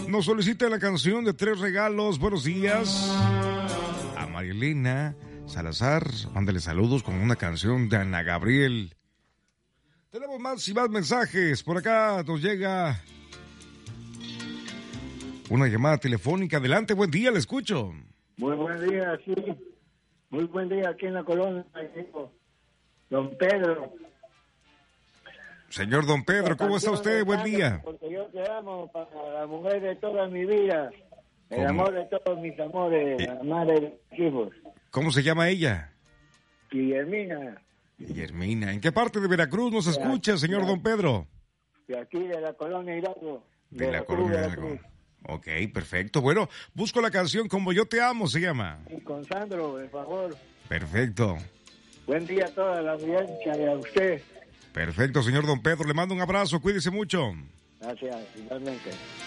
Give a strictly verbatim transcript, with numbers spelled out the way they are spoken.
Nos solicita la canción de Tres Regalos. Buenos días. A Marilena Salazar, mándale saludos con una canción de Ana Gabriel. Tenemos más y más mensajes. Por acá nos llega una llamada telefónica. Adelante, buen día, le escucho. Muy buen día, sí. Muy buen día aquí en la colonia, don Pedro. Señor don Pedro, ¿cómo está usted? Buen día. Porque yo te amo para la mujer de toda mi vida. El ¿Cómo? amor de todos mis amores, la madre de mis hijos. ¿Cómo se llama ella? Guillermina. Guillermina. ¿En qué parte de Veracruz nos escucha, señor don Pedro? De aquí, de la colonia Hidalgo. De la colonia Hidalgo. Ok, perfecto. Bueno, busco la canción Como Yo Te Amo, se llama. Y con Sandro, por favor. Perfecto. Buen día a toda la audiencia y a usted. Perfecto, señor don Pedro. Le mando un abrazo. Cuídese mucho. Gracias, igualmente.